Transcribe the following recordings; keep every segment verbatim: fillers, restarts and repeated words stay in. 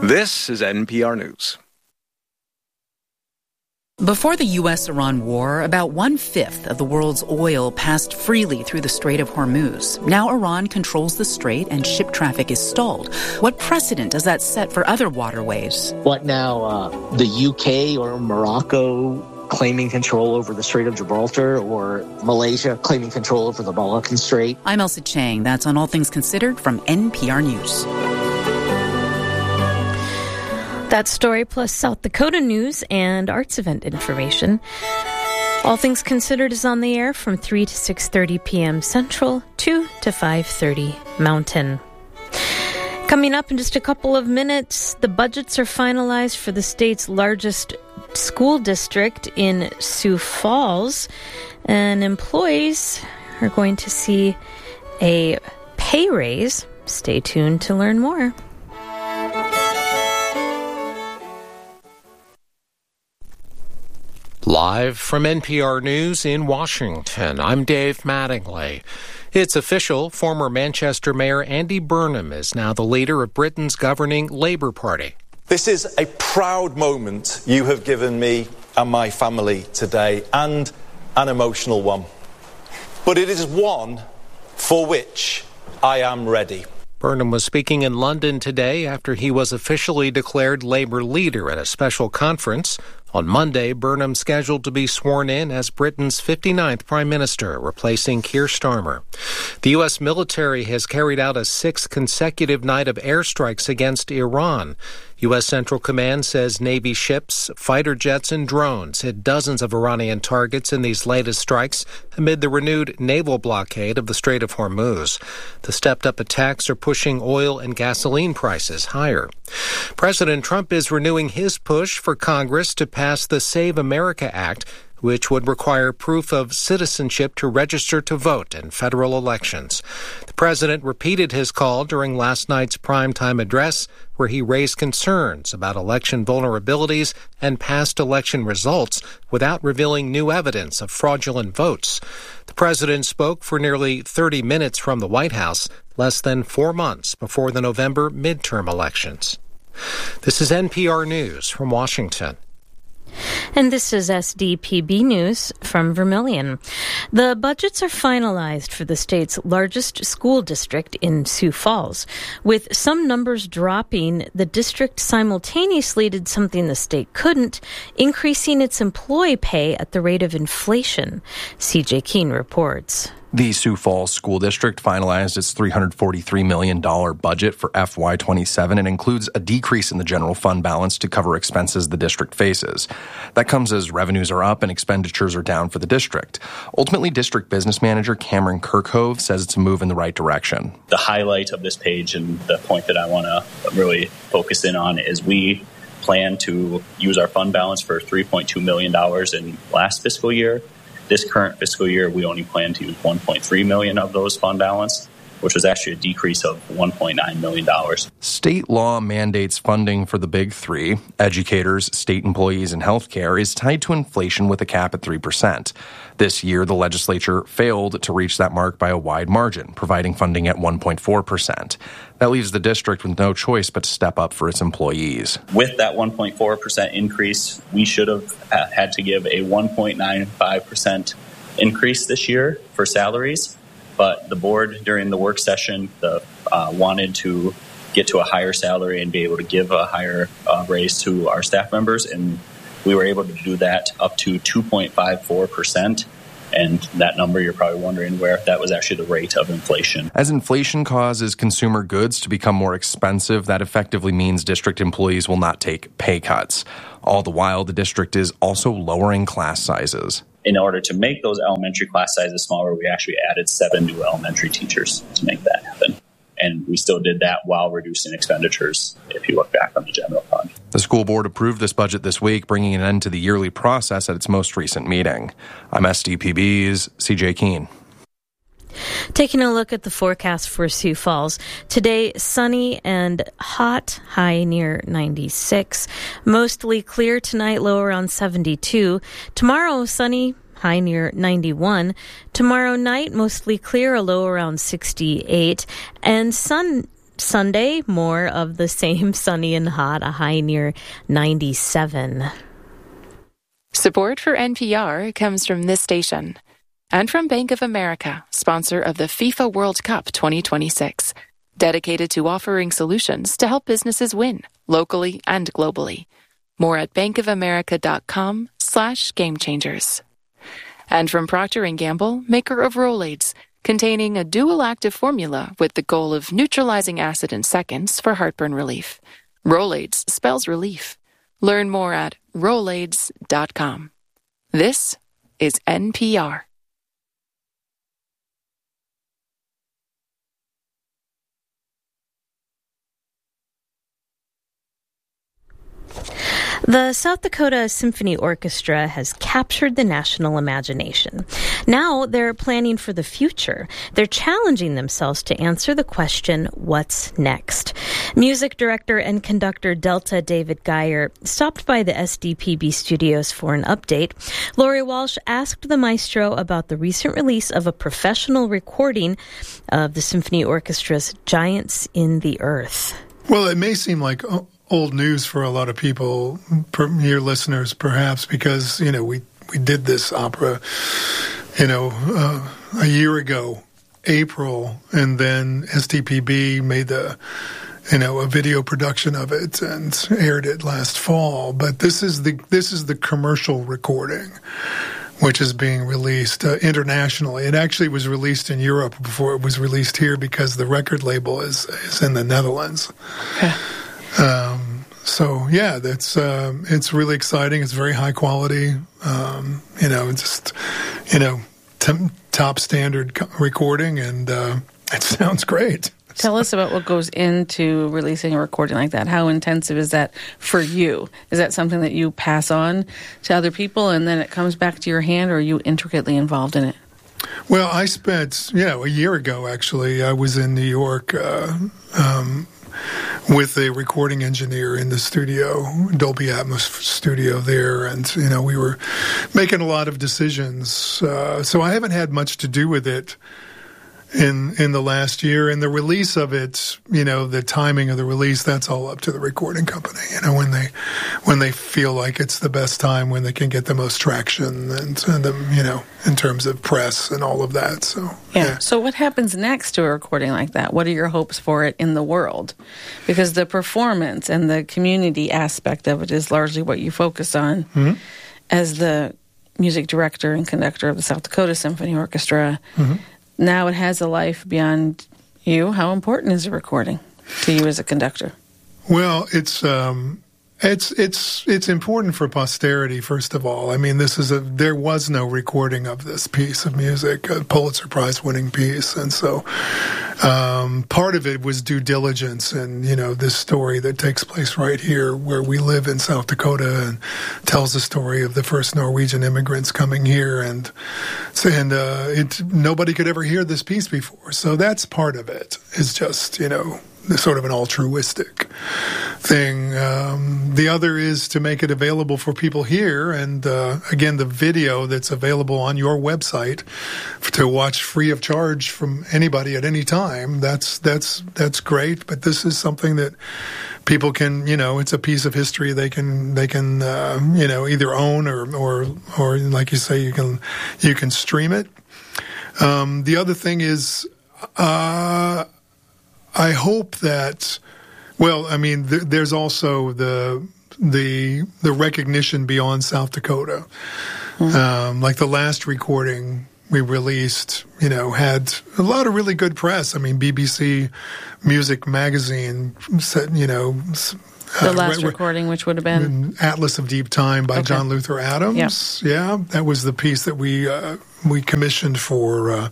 This is N P R News. Before the U S Iran war, about one-fifth of the world's oil passed freely through the Strait of Hormuz. Now Iran controls the strait and ship traffic is stalled. What precedent does that set for other waterways? What now, uh, the U K or Morocco claiming control over the Strait of Gibraltar, or Malaysia claiming control over the Malaccan Strait? I'm Elsa Chang. That's on All Things Considered from N P R News. That story plus South Dakota news and arts event information. All Things Considered is on the air from three to six thirty p.m. Central, two to five thirty Mountain. Coming up in just a couple of minutes, the budgets are finalized for the state's largest school district in Sioux Falls, and employees are going to see a pay raise. Stay tuned to learn more. Live from N P R News in Washington, I'm Dave Mattingly. It's official, former Manchester Mayor Andy Burnham is now the leader of Britain's governing Labour Party. This is a proud moment you have given me and my family today, and an emotional one. But it is one for which I am ready. Burnham was speaking in London today after he was officially declared Labour leader at a special conference. On Monday, Burnham's scheduled to be sworn in as Britain's fifty-ninth Prime Minister, replacing Keir Starmer. The U S military has carried out a sixth consecutive night of airstrikes against Iran. U S Central Command says Navy ships, fighter jets, and drones hit dozens of Iranian targets in these latest strikes amid the renewed naval blockade of the Strait of Hormuz. The stepped-up attacks are pushing oil and gasoline prices higher. President Trump is renewing his push for Congress to pass the Save America Act, which would require proof of citizenship to register to vote in federal elections. The president repeated his call during last night's primetime address, where he raised concerns about election vulnerabilities and past election results without revealing new evidence of fraudulent votes. The president spoke for nearly thirty minutes from the White House, less than four months before the November midterm elections. This is N P R News from Washington. And this is S D P B News from Vermilion. The budgets are finalized for the state's largest school district in Sioux Falls. With some numbers dropping, the district simultaneously did something the state couldn't, increasing its employee pay at the rate of inflation. C J Keene reports. The Sioux Falls School District finalized its three hundred forty-three million dollars budget for F Y twenty-seven and includes a decrease in the general fund balance to cover expenses the district faces. That comes as revenues are up and expenditures are down for the district. Ultimately, District Business Manager Cameron Kirkhove says it's a move in the right direction. The highlight of this page and the point that I want to really focus in on is we plan to use our fund balance for three point two million dollars in last fiscal year. This current fiscal year, we only plan to use one point three million dollars of those fund balance, which was actually a decrease of one point nine million dollars. State law mandates funding for the big three, educators, state employees, and healthcare, is tied to inflation with a cap at three percent. This year, the legislature failed to reach that mark by a wide margin, providing funding at one point four percent. That leaves the district with no choice but to step up for its employees. With that one point four percent increase, we should have had to give a one point nine five percent increase this year for salaries. But the board, during the work session, the, uh, wanted to get to a higher salary and be able to give a higher uh, raise to our staff members. And we were able to do that up to two point five four percent. And that number, you're probably wondering where that was actually the rate of inflation. As inflation causes consumer goods to become more expensive, that effectively means district employees will not take pay cuts. All the while, the district is also lowering class sizes. In order to make those elementary class sizes smaller, we actually added seven new elementary teachers to make that happen. And we still did that while reducing expenditures, if you look back on the general fund. The school board approved this budget this week, bringing an end to the yearly process at its most recent meeting. I'm S D P B's C J Keene. Taking a look at the forecast for Sioux Falls. Today, sunny and hot, high near ninety-six. Mostly clear tonight, low around seventy-two. Tomorrow, sunny, high near ninety-one. Tomorrow night, mostly clear, a low around sixty-eight. And sun Sunday, more of the same, sunny and hot, a high near ninety-seven. Support for N P R comes from this station and from Bank of America, sponsor of the FIFA World Cup twenty twenty-six, dedicated to offering solutions to help businesses win locally and globally. More at bankofamerica.com slash game changers. And from Procter and Gamble, maker of Rolaids, containing a dual active formula with the goal of neutralizing acid in seconds for heartburn relief. Rolaids spells relief. Learn more at rolaids dot com. This is N P R. The South Dakota Symphony Orchestra has captured the national imagination. Now they're planning for the future. They're challenging themselves to answer the question, what's next? Music director and conductor Delta David Geyer stopped by the S D P B studios for an update. Lori Walsh asked the maestro about the recent release of a professional recording of the Symphony Orchestra's Giants in the Earth. Well, it may seem like old news for a lot of people, your listeners perhaps, because, you know, we, we did this opera, you know, uh, a year ago, April, and then S D P B made the, you know, a video production of it and aired it last fall. But this is the this is the commercial recording, which is being released uh, internationally. It actually was released in Europe before it was released here because the record label is is in the Netherlands. Um, so yeah, that's um, it's really exciting. It's very high quality. Um, you know, just you know, t- top standard co- recording, and uh, it sounds great. Tell us about what goes into releasing a recording like that. How intensive is that for you? Is that something that you pass on to other people and then it comes back to your hand, or are you intricately involved in it? Well, I spent, you know, a year ago, actually, I was in New York uh, um, with a recording engineer in the studio, Dolby Atmos studio there, and, you know, we were making a lot of decisions. Uh, so I haven't had much to do with it in in the last year, and the release of it, you know, the timing of the release, that's all up to the recording company, you know, when they when they feel like it's the best time, when they can get the most traction, and, and the, you know, in terms of press and all of that. So yeah. yeah. So what happens next to a recording like that? What are your hopes for it in the world? Because the performance and the community aspect of it is largely what you focus on mm-hmm. as the music director and conductor of the South Dakota Symphony Orchestra. Mm-hmm. Now it has a life beyond you. How important is a recording to you as a conductor? Well, it's um, it's it's it's important for posterity. First of all, I mean, this is a there was no recording of this piece of music, a Pulitzer Prize winning piece, and so um, part of it was due diligence, and you know, this story that takes place right here where we live in South Dakota, and tells the story of the first Norwegian immigrants coming here, and and uh, it nobody could ever hear this piece before, so that's part of it. It's just, you know, sort of an altruistic thing. Um, the other is to make it available for people here, and uh, again, the video that's available on your website to watch free of charge from anybody at any time. That's that's that's great. But this is something that people can, you know, it's a piece of history they can they can uh, you know, either own or or or like you say, you can you can stream it. Um, the other thing is, Uh, I hope that, well, I mean, th- there's also the the the recognition beyond South Dakota. Mm-hmm. Um, like the last recording we released, you know, had a lot of really good press. I mean, B B C Music Magazine said, you know, the last uh, re- recording, which would have been Atlas of Deep Time by okay. John Luther Adams. Yeah. yeah, that was the piece that we uh, we commissioned for. Uh,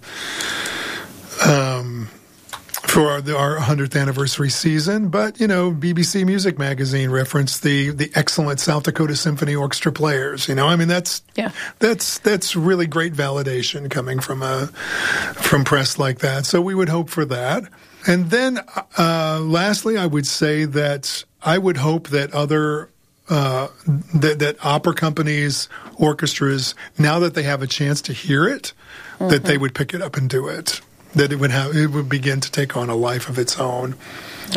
um, For our, our one hundredth anniversary season, but, you know, B B C Music Magazine referenced the, the excellent South Dakota Symphony Orchestra players. You know, I mean, that's yeah. that's that's really great validation coming from a from press like that. So we would hope for that. And then, uh, lastly, I would say that I would hope that other uh, that that opera companies, orchestras, now that they have a chance to hear it, mm-hmm. that they would pick it up and do it. that it would have it would begin to take on a life of its own.